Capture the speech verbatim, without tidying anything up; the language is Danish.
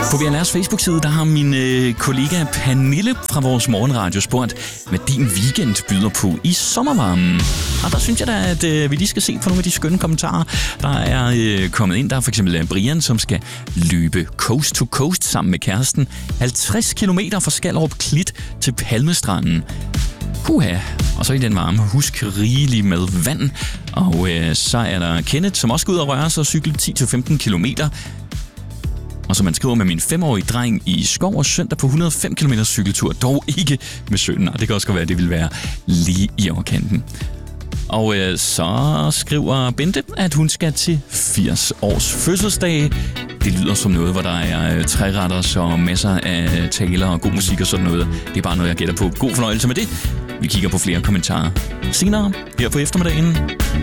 På V L R's Facebook-side, der har min øh, kollega Pernille fra vores morgenradio spurgt, hvad din weekend byder på i sommervarmen. Og der synes jeg da, at øh, vi lige skal se på nogle af de skønne kommentarer, der er øh, kommet ind. Der er for eksempel Brian, som skal løbe coast to coast sammen med kæresten. halvtreds kilometer fra Skallerup Klit til Palmestranden. Puha. Og så i den varme, husk rigeligt med vand. Og øh, så er der Kenneth, som også skal ud og røre sig og cykle ti til femten kilometer. Og så man skriver med min femårige dreng i skov og søndag på hundrede og fem kilometer cykeltur, dog ikke med sønnen, og det kan også godt være, at det vil være lige i overkanten. Og øh, så skriver Bente, at hun skal til firs års fødselsdag. Det lyder som noget, hvor der er øh, træretters og masser af taler og god musik og sådan noget. Det er bare noget, jeg gætter på. God fornøjelse med det. Vi kigger på flere kommentarer senere her på eftermiddagen.